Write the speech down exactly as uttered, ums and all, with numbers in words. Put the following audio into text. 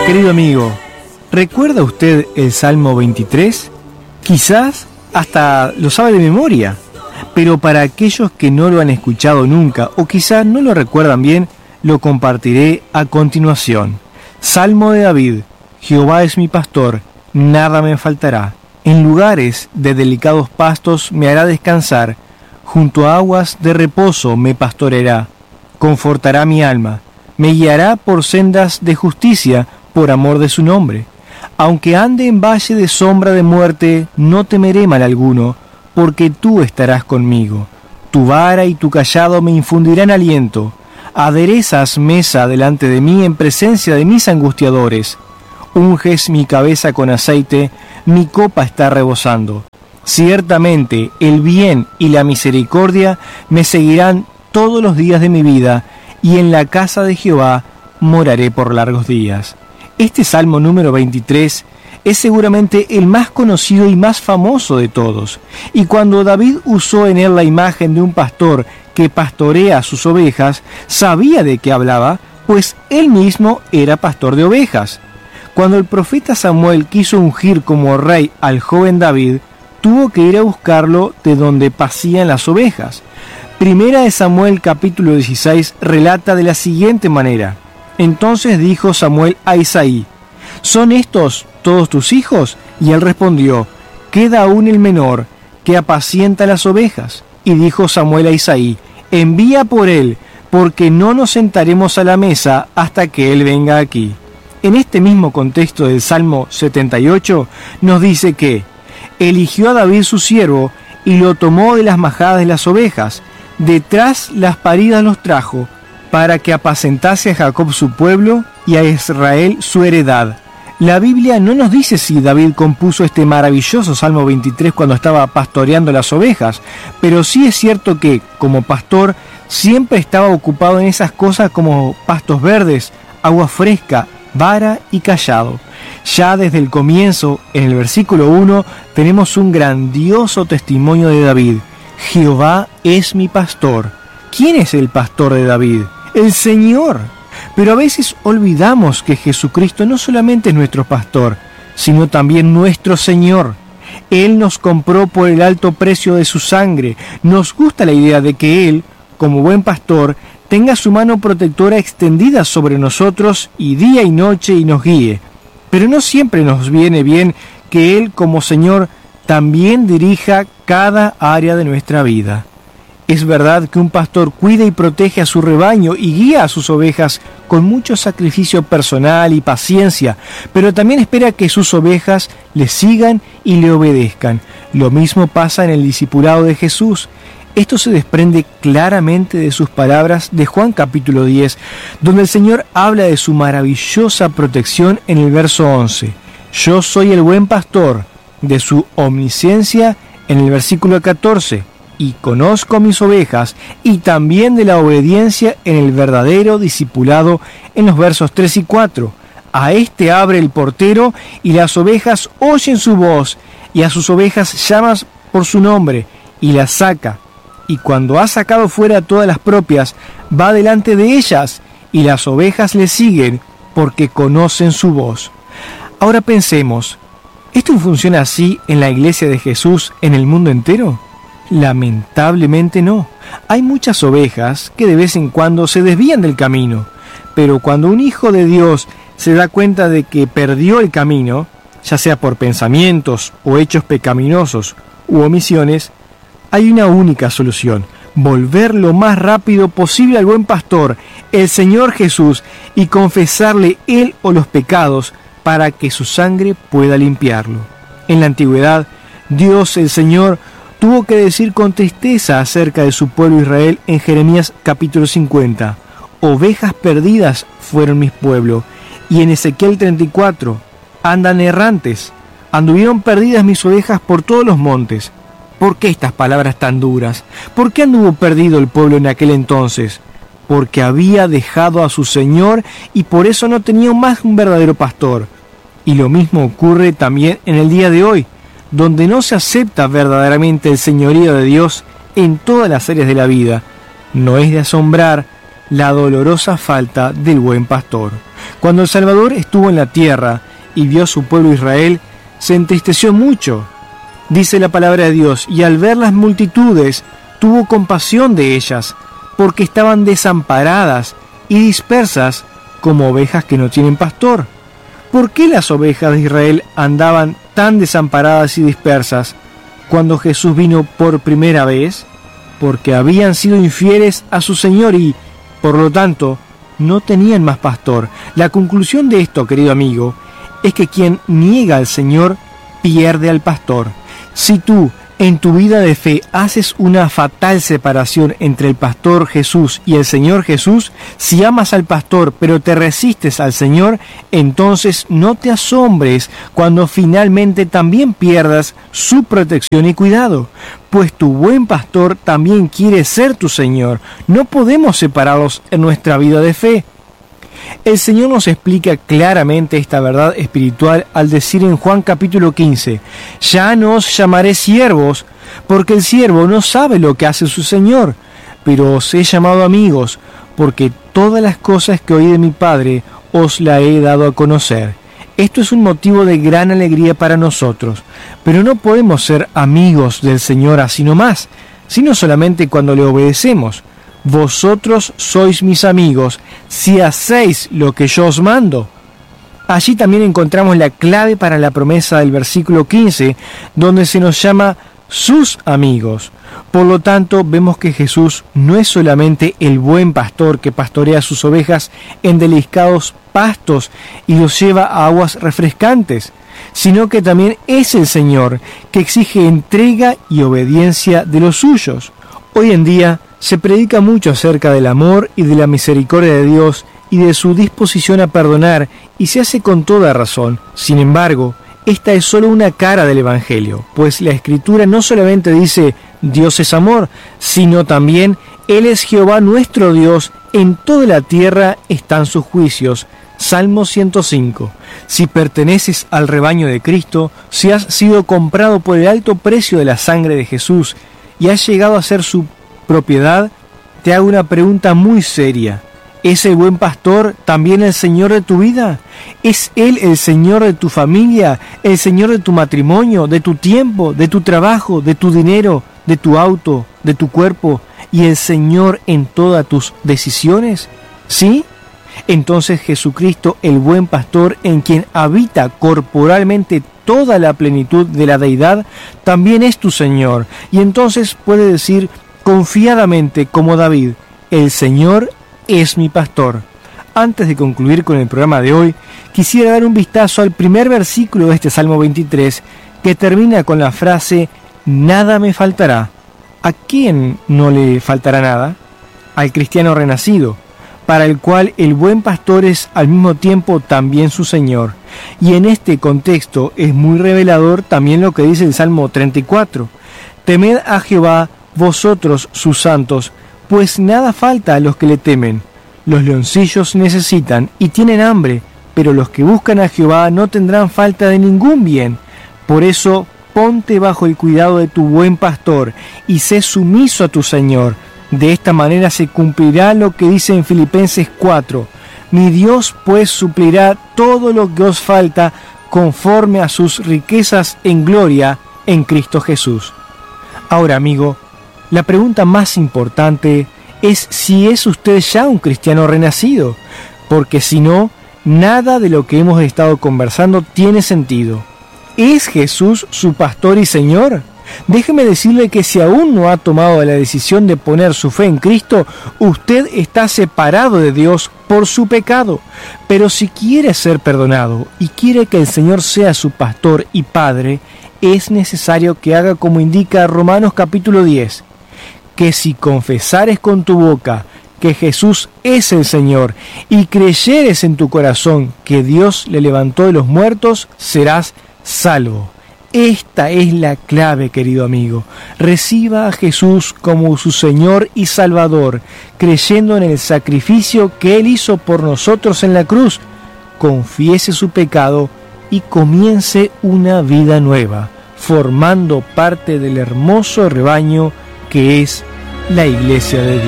Querido amigo, ¿recuerda usted el Salmo veintitrés? Quizás hasta lo sabe de memoria, pero para aquellos que no lo han escuchado nunca o quizás no lo recuerdan bien, lo compartiré a continuación. Salmo de David: Jehová es mi pastor, nada me faltará. En lugares de delicados pastos me hará descansar, junto a aguas de reposo me pastoreará. Confortará mi alma, me guiará por sendas de justicia, por amor de su nombre. Aunque ande en valle de sombra de muerte, no temeré mal alguno, porque tú estarás conmigo. Tu vara y tu cayado me infundirán aliento. Aderezas mesa delante de mí en presencia de mis angustiadores. Unges mi cabeza con aceite, mi copa está rebosando. Ciertamente el bien y la misericordia me seguirán todos los días de mi vida, y en la casa de Jehová moraré por largos días. Este Salmo número veintitrés es seguramente el más conocido y más famoso de todos, y cuando David usó en él la imagen de un pastor que pastorea a sus ovejas, sabía de qué hablaba, pues él mismo era pastor de ovejas. Cuando el profeta Samuel quiso ungir como rey al joven David, tuvo que ir a buscarlo de donde pasían las ovejas. Primera de Samuel capítulo dieciséis relata de la siguiente manera: Entonces dijo Samuel a Isaí: ¿Son estos todos tus hijos? Y él respondió: Queda aún el menor, que apacienta las ovejas. Y dijo Samuel a Isaí: Envía por él, porque no nos sentaremos a la mesa hasta que él venga aquí. En este mismo contexto del Salmo setenta y ocho nos dice que eligió a David su siervo y lo tomó de las majadas de las ovejas, detrás las paridas los trajo, para que apacentase a Jacob su pueblo y a Israel su heredad. La Biblia no nos dice si David compuso este maravilloso Salmo veintitrés cuando estaba pastoreando las ovejas, pero sí es cierto que, como pastor, siempre estaba ocupado en esas cosas como pastos verdes, agua fresca, vara y cayado. Ya desde el comienzo, en el versículo uno, tenemos un grandioso testimonio de David: Jehová es mi pastor. ¿Quién es el pastor de David? El Señor. Pero a veces olvidamos que Jesucristo no solamente es nuestro pastor, sino también nuestro Señor. Él nos compró por el alto precio de su sangre. Nos gusta la idea de que Él, como buen pastor, tenga su mano protectora extendida sobre nosotros y día y noche y nos guíe. Pero no siempre nos viene bien que Él, como Señor, también dirija cada área de nuestra vida. Es verdad que un pastor cuida y protege a su rebaño y guía a sus ovejas con mucho sacrificio personal y paciencia, pero también espera que sus ovejas le sigan y le obedezcan. Lo mismo pasa en el discipulado de Jesús. Esto se desprende claramente de sus palabras de Juan capítulo diez, donde el Señor habla de su maravillosa protección en el verso once. Yo soy el buen pastor, de su omnisciencia en el versículo catorce. Y conozco mis ovejas, y también de la obediencia en el verdadero discipulado en los versos tres y cuatro. A este abre el portero, y las ovejas oyen su voz, y a sus ovejas llamas por su nombre, y las saca. Y cuando ha sacado fuera todas las propias, va delante de ellas, y las ovejas le siguen, porque conocen su voz. Ahora pensemos, ¿esto funciona así en la iglesia de Jesús en el mundo entero? Lamentablemente no. Hay muchas ovejas que de vez en cuando se desvían del camino, pero cuando un hijo de Dios se da cuenta de que perdió el camino, ya sea por pensamientos o hechos pecaminosos u omisiones, hay una única solución: volver lo más rápido posible al buen pastor, el Señor Jesús, y confesarle él o los pecados para que su sangre pueda limpiarlo. En la antigüedad, Dios el Señor tuvo que decir con tristeza acerca de su pueblo Israel en Jeremías capítulo cincuenta: ovejas perdidas fueron mis pueblos. Y en Ezequiel treinta y cuatro: andan errantes, anduvieron perdidas mis ovejas por todos los montes. ¿Por qué estas palabras tan duras? ¿Por qué anduvo perdido el pueblo en aquel entonces? Porque había dejado a su Señor y por eso no tenía más un verdadero pastor. Y lo mismo ocurre también en el día de hoy, donde no se acepta verdaderamente el señorío de Dios en todas las áreas de la vida. No es de asombrar la dolorosa falta del buen pastor. Cuando el Salvador estuvo en la tierra y vio a su pueblo Israel, se entristeció mucho. Dice la palabra de Dios, y al ver las multitudes, tuvo compasión de ellas, porque estaban desamparadas y dispersas como ovejas que no tienen pastor. ¿Por qué las ovejas de Israel andaban tan desamparadas y dispersas cuando Jesús vino por primera vez? Porque habían sido infieles a su Señor y, por lo tanto, no tenían más pastor. La conclusión de esto, querido amigo, es que quien niega al Señor pierde al pastor. Si tú, en tu vida de fe, haces una fatal separación entre el pastor Jesús y el Señor Jesús, si amas al pastor pero te resistes al Señor, entonces no te asombres cuando finalmente también pierdas su protección y cuidado, pues tu buen pastor también quiere ser tu Señor. No podemos separarlos en nuestra vida de fe. El Señor nos explica claramente esta verdad espiritual al decir en Juan capítulo quince, «Ya no os llamaré siervos, porque el siervo no sabe lo que hace su Señor, pero os he llamado amigos, porque todas las cosas que oí de mi Padre os la he dado a conocer». Esto es un motivo de gran alegría para nosotros, pero no podemos ser amigos del Señor así nomás, sino solamente cuando le obedecemos. Vosotros sois mis amigos, si hacéis lo que yo os mando. Allí también encontramos la clave para la promesa del versículo quince, donde se nos llama sus amigos. Por lo tanto, vemos que Jesús no es solamente el buen pastor que pastorea sus ovejas en delicados pastos y los lleva a aguas refrescantes, sino que también es el Señor que exige entrega y obediencia de los suyos. Hoy en día se predica mucho acerca del amor y de la misericordia de Dios y de su disposición a perdonar, y se hace con toda razón. Sin embargo, esta es solo una cara del Evangelio, pues la Escritura no solamente dice Dios es amor, sino también Él es Jehová nuestro Dios, en toda la tierra están sus juicios. Salmo ciento cinco. Si perteneces al rebaño de Cristo, si has sido comprado por el alto precio de la sangre de Jesús y has llegado a ser su propiedad, te hago una pregunta muy seria. ¿Es el buen pastor también el Señor de tu vida? ¿Es Él el Señor de tu familia, el Señor de tu matrimonio, de tu tiempo, de tu trabajo, de tu dinero, de tu auto, de tu cuerpo y el Señor en todas tus decisiones? ¿Sí? Entonces Jesucristo, el buen pastor, en quien habita corporalmente toda la plenitud de la deidad, también es tu Señor. Y entonces puede decir confiadamente como David, el Señor es mi pastor. Antes de concluir con el programa de hoy, quisiera dar un vistazo al primer versículo de este Salmo veintitrés, que termina con la frase, nada me faltará. ¿A quién no le faltará nada? Al cristiano renacido, para el cual el buen pastor es al mismo tiempo también su Señor. Y en este contexto es muy revelador también lo que dice el Salmo treinta y cuatro. Temed a Jehová, vosotros sus santos, pues nada falta a los que le temen. Los leoncillos necesitan y tienen hambre, pero los que buscan a Jehová no tendrán falta de ningún bien. Por eso, ponte bajo el cuidado de tu buen pastor y sé sumiso a tu Señor. De esta manera se cumplirá lo que dice en Filipenses cuatro. Mi Dios pues suplirá todo lo que os falta conforme a sus riquezas en gloria en Cristo Jesús. Ahora, amigo, la pregunta más importante es si es usted ya un cristiano renacido, porque si no, nada de lo que hemos estado conversando tiene sentido. ¿Es Jesús su pastor y Señor? Déjeme decirle que si aún no ha tomado la decisión de poner su fe en Cristo, usted está separado de Dios por su pecado. Pero si quiere ser perdonado y quiere que el Señor sea su pastor y Padre, es necesario que haga como indica Romanos capítulo diez, que si confesares con tu boca que Jesús es el Señor y creyeres en tu corazón que Dios le levantó de los muertos, serás salvo. Esta es la clave, querido amigo. Reciba a Jesús como su Señor y Salvador, creyendo en el sacrificio que Él hizo por nosotros en la cruz. Confiese su pecado y comience una vida nueva, formando parte del hermoso rebaño que es la Iglesia de Dios.